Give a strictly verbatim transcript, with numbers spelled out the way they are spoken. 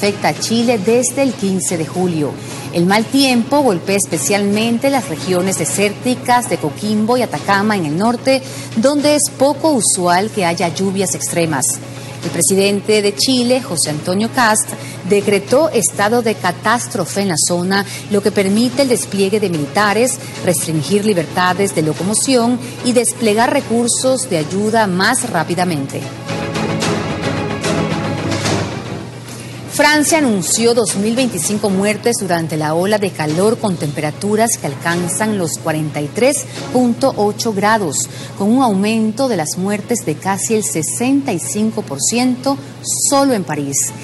afecta a Chile desde el quince de julio. El mal tiempo golpea especialmente las regiones desérticas de Coquimbo y Atacama en el norte, donde es poco usual que haya lluvias extremas. El presidente de Chile, José Antonio Kast, decretó estado de catástrofe en la zona, lo que permite el despliegue de militares, restringir libertades de locomoción y desplegar recursos de ayuda más rápidamente. Francia anunció dos mil veinticinco muertes durante la ola de calor con temperaturas que alcanzan los cuarenta y tres punto ocho grados, con un aumento de las muertes de casi el sesenta y cinco por ciento solo en París.